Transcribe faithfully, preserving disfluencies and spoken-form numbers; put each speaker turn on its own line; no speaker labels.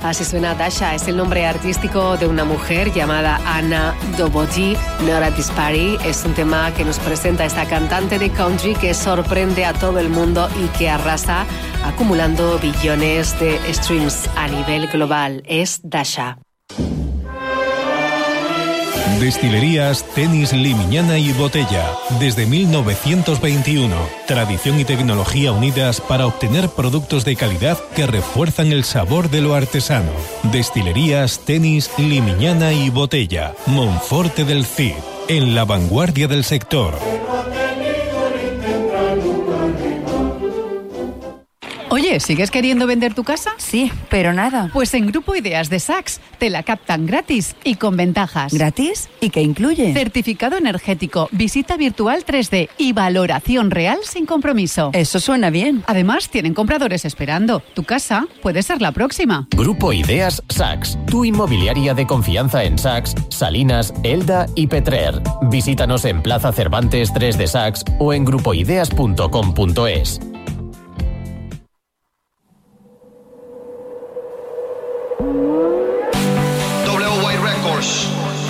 Así suena Dasha, es el nombre artístico de una mujer llamada Anna Dobody. Not at this party es un tema que nos presenta esta cantante de country que sorprende a todo el mundo y que arrasa acumulando billones de streams a nivel global. Es Dasha.
Destilerías Tenis Limiñana y Botella. Desde mil novecientos veintiuno. Tradición y tecnología unidas para obtener productos de calidad que refuerzan el sabor de lo artesano. Destilerías Tenis Limiñana y Botella. Monforte del Cid. En la vanguardia del sector.
Oye, ¿sigues queriendo vender tu casa?
Sí, pero nada.
Pues en Grupo Ideas de Sachs te la captan gratis y con ventajas.
¿Gratis? ¿Y qué incluye?
Certificado energético, visita virtual tres D y valoración real sin compromiso.
Eso suena bien.
Además, tienen compradores esperando. Tu casa puede ser la próxima.
Grupo Ideas Sachs, tu inmobiliaria de confianza en Sachs, Salinas, Elda y Petrer. Visítanos en Plaza Cervantes tres de Sachs o en grupoideas punto com punto es.
Thank you.